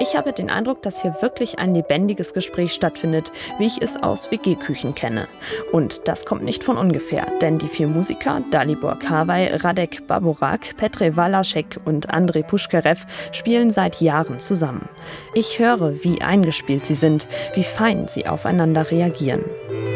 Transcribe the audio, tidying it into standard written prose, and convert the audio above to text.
Ich habe den Eindruck, dass hier wirklich ein lebendiges Gespräch stattfindet, wie ich es aus WG-Küchen kenne. Und das kommt nicht von ungefähr, denn die 4 Musiker, Dalibor Kawai, Radek Baburak, Petr Valašek und Andrej Puškarev, spielen seit Jahren zusammen. Ich höre, wie eingespielt sie sind, wie fein sie aufeinander reagieren.